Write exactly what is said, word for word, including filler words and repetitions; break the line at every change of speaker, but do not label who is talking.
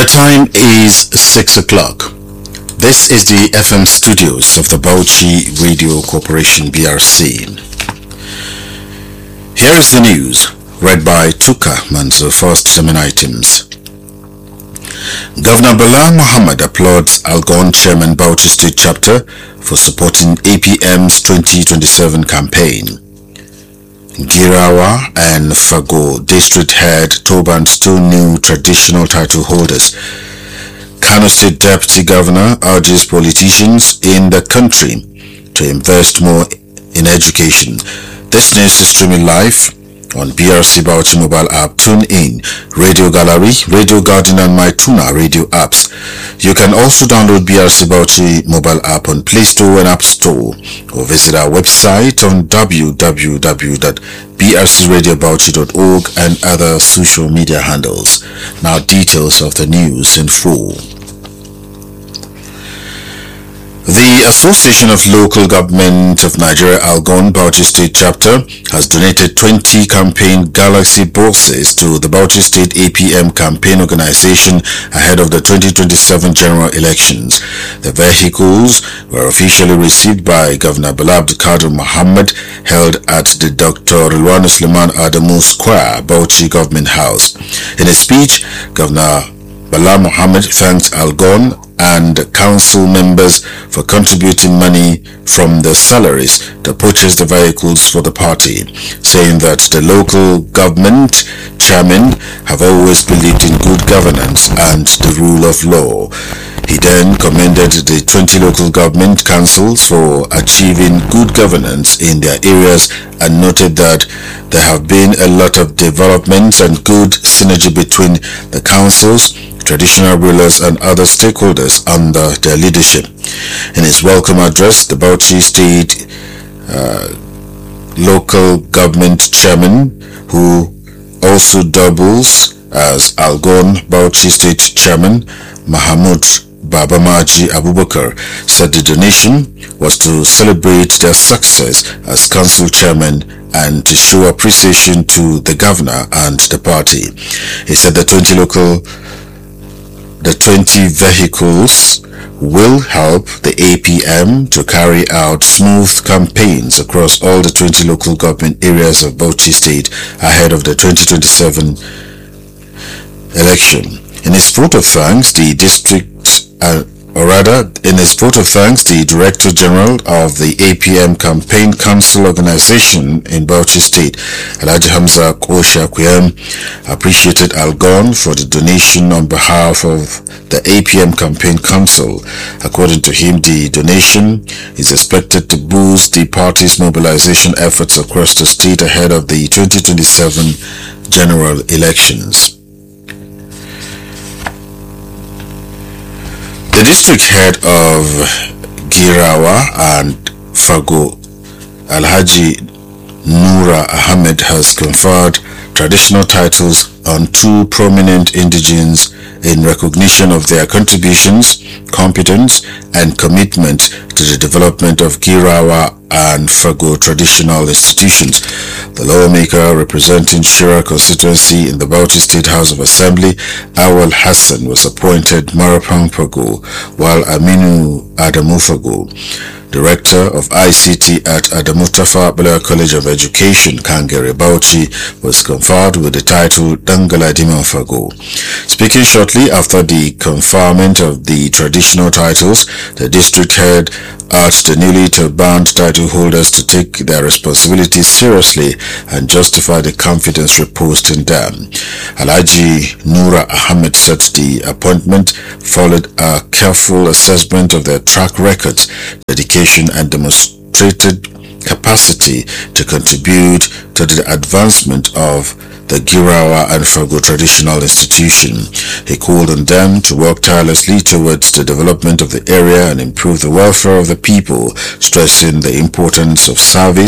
time is six o'clock. This is the F M studios of the Bauchi Radio Corporation B R C. Here is the news, read by Tuka Manzo. First seven items. Governor Bala Mohammed applauds Algon Chairman Bauchi State Chapter for supporting A P M's twenty twenty-seven campaign. Girawa and Fago District Head Tobans two new traditional title holders. Kano State Deputy Governor urges politicians in the country to invest more in education. This news is streaming live on B R C Bauchi mobile app. Tune in, Radio Gallery, Radio Garden and MyTuna radio apps. You can also download B R C Bauchi mobile app on Play Store and App Store, or visit our website on w w w dot b r c radio bauchi dot org and other social media handles. Now details of the news in full. The Association of Local Government of Nigeria Algon Bauchi State Chapter has donated twenty campaign Galaxy buses to the Bauchi State A P M campaign organization ahead of the twenty twenty-seven general elections. The vehicles were officially received by Governor Bala Abdulkadir Mohammed, held at the Doctor Rilwan Suleiman Adamu Square, Bauchi Government House. In a speech, Governor Bala Mohammed thanked Algon and council members for contributing money from their salaries to purchase the vehicles for the party, saying that the local government chairmen have always believed in good governance and the rule of law. He then commended the twenty local government councils for achieving good governance in their areas and noted that there have been a lot of developments and good synergy between the councils, traditional rulers and other stakeholders under their leadership. In his welcome address, the Bauchi State uh, local government chairman, who also doubles as Algon Bauchi State chairman, Mahamud Babamaji Abubakar, said the donation was to celebrate their success as council chairman and to show appreciation to the governor and the party. He said the twenty local The twenty vehicles will help the A P M to carry out smooth campaigns across all the twenty local government areas of Bauchi State ahead of the twenty twenty-seven election. In his vote of thanks, the district, uh, or rather, in his vote of thanks, the Director General of the A P M Campaign Council Organization in Bauchi State, Alhaji Hamza Kosha Kuyem, appreciated Algon for the donation on behalf of the A P M Campaign Council. According to him, the donation is expected to boost the party's mobilization efforts across the state ahead of the twenty twenty-seven general elections. The district head of Girawa and Fago, Alhaji Nura Ahmed, has conferred traditional titles on two prominent indigenes in recognition of their contributions, competence, and commitment to the development of Girawa and Fago traditional institutions. The lawmaker representing Shira constituency in the Bauchi State House of Assembly, Awal Hassan, was appointed Marapang Fago, while Aminu Adamu Fago, Director of I C T at Adamustafa Bala College of Education, Kangere, Bauchi, was conferred with the title Dangaladima Fago. Speaking shortly after the conferment of the traditional titles, the district head urged the newly turbaned title holders to take their responsibilities seriously and justify the confidence reposed in them. Alhaji Nura Ahmed said the appointment followed a careful assessment of their track records, dedication and demonstrated capacity to contribute to the advancement of the Girawa and Fago traditional institution. He called on them to work tirelessly towards the development of the area and improve the welfare of the people, stressing the importance of service